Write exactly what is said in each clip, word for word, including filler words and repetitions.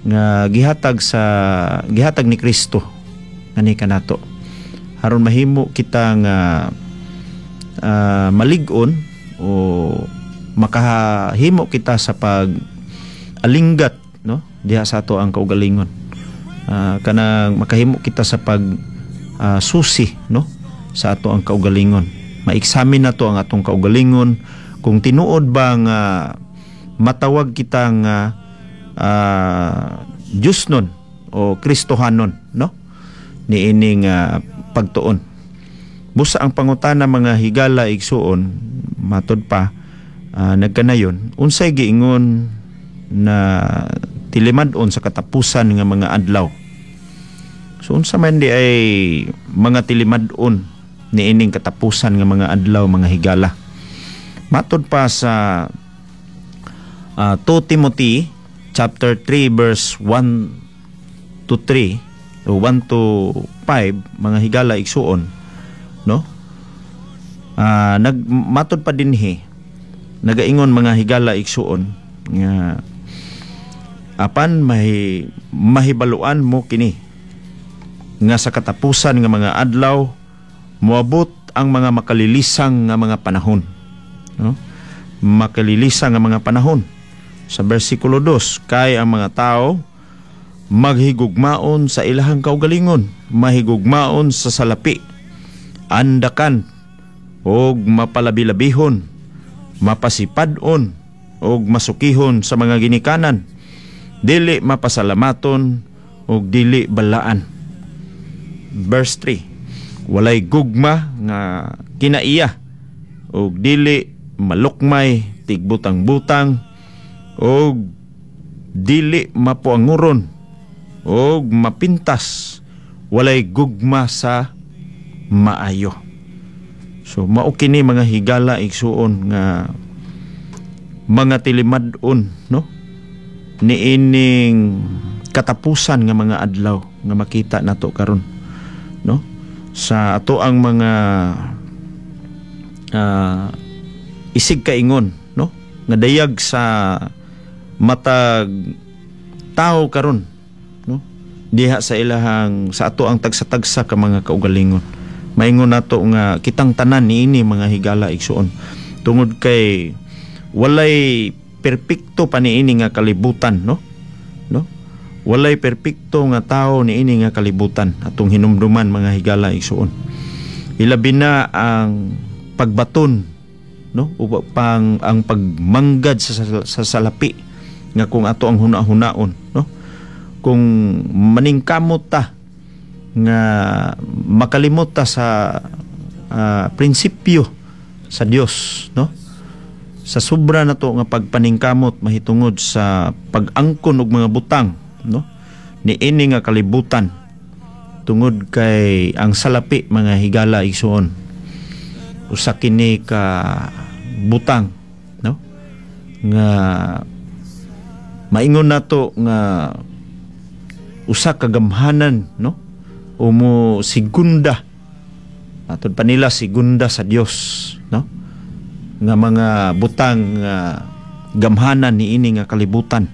nga gihatag sa gihatag ni Kristo ani kanato aron mahimo kita nga uh, malig-on o makahimo kita sa pag alinggat no diha sa ato ang kaugalingon, uh, kanang makahimo kita sa pag uh, susi no sa ato ang kaugalingon, ma-examine nato ang atong kaugalingon kung tinuod ba nga matawag kita nga uh, Diyos nun o Kristohanon no niining uh, pagtuon. Busa ang pangutana mga higala igsuon matod pa uh, nagkanayon unsay giingon na tilimad-on sa katapusan nga mga adlaw. So unsa man di ay mga tilimad-on niining katapusan nga mga adlaw mga higala. Matod pa sa uh, two Timothy chapter three verse one to three o one to five mga higala igsuon no uh, nag matod pa dinhi nagaingon mga higala igsuon nga apan mahi, mahibaluan mo kini nga sa katapusan nga mga adlaw moabot ang mga makalilisang nga mga panahon no makalilisang nga mga panahon. Sa bersikulo two, kay ang mga tao maghigugmaon sa ilahang kaugalingon, mahigugmaon sa salapi, andakan, og mapalabilabihon, mapasipadon, og masukihon sa mga ginikanan, dili mapasalamaton, og dili balaan. Verse three, walay gugma nga kinaiya, og dili malukmay, tigbutang-butang, og dili mapuanguron, og mapintas, walay gugma sa maayo. So mao kini mga higala igsuon nga mga tilimad-on no niining katapusan nga mga adlaw nga makita nato karon no sa ato ang mga uh, isig kaingon no nga dayag sa matag tao karon no diha sa ilahang sa ato ang tagsa-tagsa ka mga kaugalingon. Maingon nato nga kitang tanan niini mga higala igsuon tungod kay walay perpekto pa niini nga kalibutan no no walay perpekto nga tao niini nga kalibutan atong hinumduman mga higala igsuon. Ilabi na ang pagbaton no upang ang pagmanggad sa, sa, sa salapi nga kung ato ang huna-hunaon no kung maningkamot ta nga makalimot ta sa uh, prinsipyo sa Dios no sa sobra nato nga pagpaningkamot mahitungod sa pag-angkon og mga butang no niini nga kalibutan tungod kay ang salapi mga higala igsuon usa kini ka butang no nga maingon nato nga usa ka gamhanan no o mo sigunda atod pa nila sigunda sa Dios no nga mga butang nga gamhanan niini nga kalibutan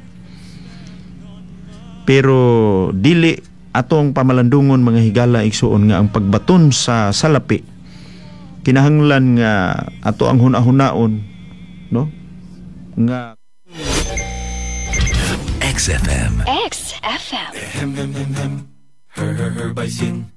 pero dili atong pamalandungon mga higala igsuon nga ang pagbaton sa salapi kinahanglan nga ato ang huna-hunaon no nga X F M X F M Hem hem hem hem Her her her by Sin